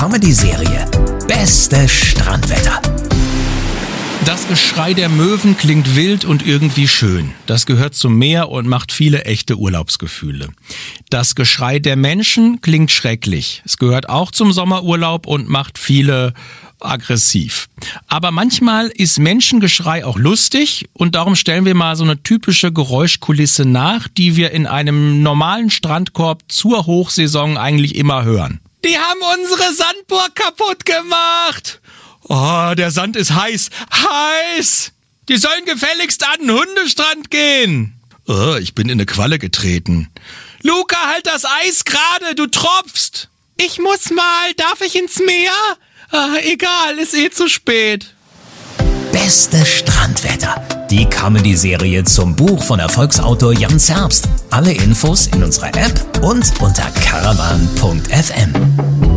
Comedy-Serie Beste Strandwetter. Das Geschrei der Möwen klingt wild und irgendwie schön. Das gehört zum Meer und macht viele echte Urlaubsgefühle. Das Geschrei der Menschen klingt schrecklich. Es gehört auch zum Sommerurlaub und macht viele aggressiv. Aber manchmal ist Menschengeschrei auch lustig und darum stellen wir mal so eine typische Geräuschkulisse nach, die wir in einem normalen Strandkorb zur Hochsaison eigentlich immer hören. Die haben unsere Sandburg kaputt gemacht! Oh, der Sand ist heiß. Heiß! Die sollen gefälligst an den Hundestrand gehen. Oh, ich bin in eine Qualle getreten. Luca, halt das Eis gerade, du tropfst. Ich muss mal, darf ich ins Meer? Egal, ist zu spät. Beste Strandwetter. Die Comedy-Serie zum Buch von Erfolgsautor Jan Zerbst. Alle Infos in unserer App und unter caravan.fm.